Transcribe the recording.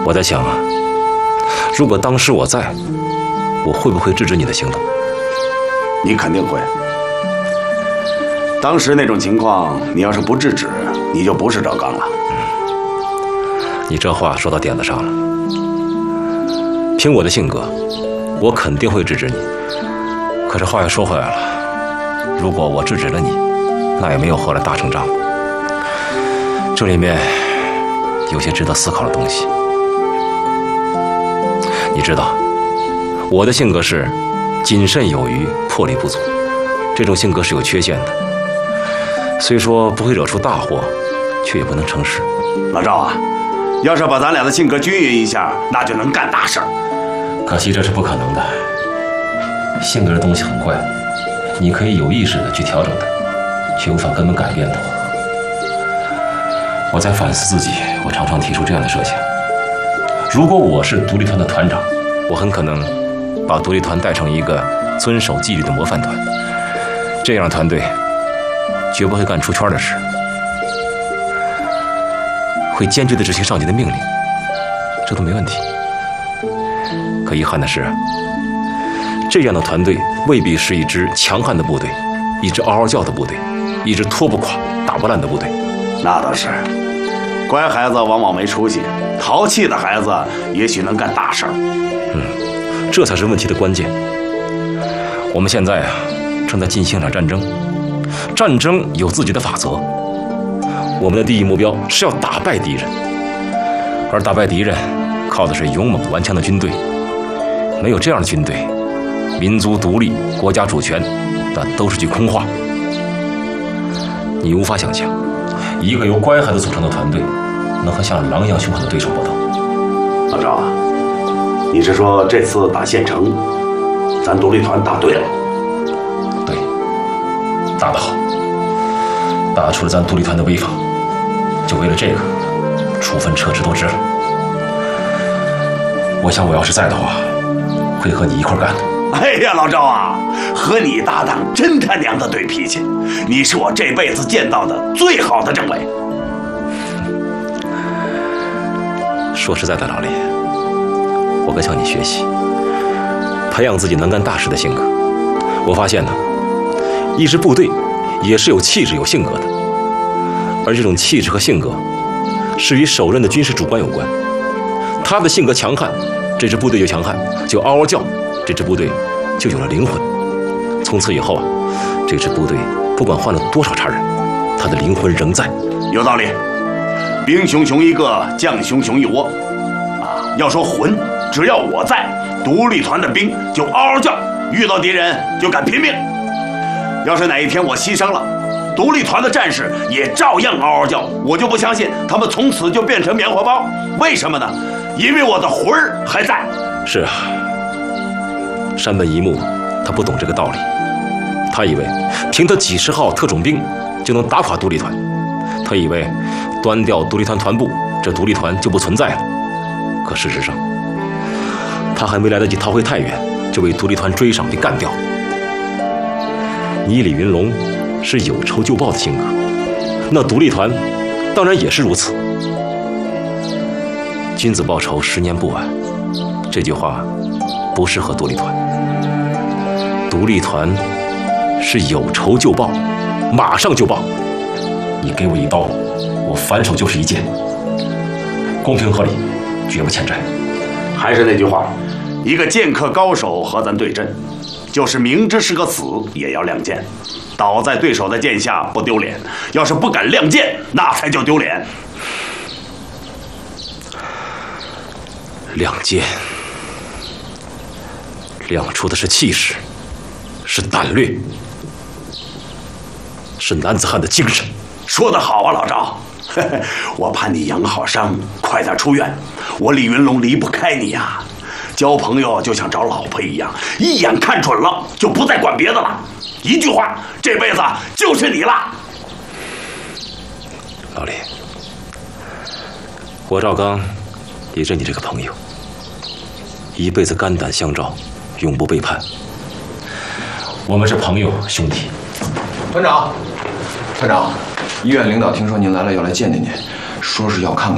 我在想啊，如果当时我在，我会不会制止你的行动？ 你肯定会。当时那种情况，你要是不制止，你就不是赵刚了。 你这话说到点子上了。凭我的性格，我肯定会制止你。可是话又说回来了，如果我制止了你，那也没有后来大成章。这里面有些值得思考的东西。你知道，我的性格是谨慎有余，魄力不足。这种性格是有缺陷的，虽说不会惹出大祸，却也不能成事。 老赵啊，要是把咱俩的性格均匀一下，那就能干大事儿。 可惜这是不可能的。性格这东西很怪，你可以有意识的去调整它，却无法根本改变它。我在反思自己，我常常提出这样的设想：如果我是独立团的团长，我很可能把独立团带成一个遵守纪律的模范团。这样的团队绝不会干出圈的事，会坚决地执行上级的命令，这都没问题。可遗憾的是，这样的团队未必是一支强悍的部队，一支嗷嗷叫的部队，一支拖不垮、打不烂的部队。 那倒是，乖孩子往往没出息，淘气的孩子也许能干大事儿。 这才是问题的关键。我们现在啊，正在进行一场战争，战争有自己的法则。我们的第一目标是要打败敌人，而打败敌人靠的是勇猛顽强的军队。没有这样的军队，民族独立、国家主权，那都是句空话。你无法想象，一个由乖孩子组成的团队，能和像狼一样凶狠的对手搏斗。 老赵啊，你是说这次打县城，咱独立团打对了？ 对，打得好，打出了咱独立团的威风。就为了这个，处分撤职都值了。我想我要是在的话，会和你一块干的。 哎呀，老赵啊，和你搭档真他娘的对脾气，你是我这辈子见到的最好的政委。 说实在的，老李，我该向你学习，培养自己能干大事的性格。我发现呢，一支部队也是有气质、有性格的，而这种气质和性格是与首任的军事主官有关。他的性格强悍，这支部队就强悍，就嗷嗷叫，这支部队就有了灵魂。从此以后啊，这支部队不管换了多少茬人，他的灵魂仍在。 有道理，兵熊熊一个，将熊熊一窝。要说混，只要我在，独立团的兵就嗷嗷叫，遇到敌人就敢拼命。要是哪一天我牺牲了，独立团的战士也照样嗷嗷叫，我就不相信他们从此就变成棉花包。为什么呢？因为我的魂儿还在。 是啊，山本一木他不懂这个道理，他以为凭他几十号特种兵就能打垮独立团，他以为端掉独立团团部，这独立团就不存在了。可事实上，他还没来得及逃回太原，就被独立团追上并干掉。你李云龙是有仇就报的性格，那独立团当然也是如此。君子报仇，10年不晚。这句话不适合独立团。独立团是有仇就报，马上就报。你给我一刀，我反手就是一剑，公平合理，绝不欠债。 还是那句话，一个剑客高手和咱对阵，就是明知是个死也要亮剑，倒在对手的剑下不丢脸，要是不敢亮剑，那才叫丢脸。 亮剑，亮出的是气势，是胆略，是男子汉的精神。 说得好啊，老赵。我盼你养好伤，快点出院。我李云龙离不开你呀，交朋友就像找老婆一样，一眼看准了就不再管别的了。一句话，这辈子就是你了。 老李，我赵刚也认你这个朋友，一辈子肝胆相照，永不背叛。我们是朋友兄弟。 团长，医院领导听说您来了，要来见见您，说是要看看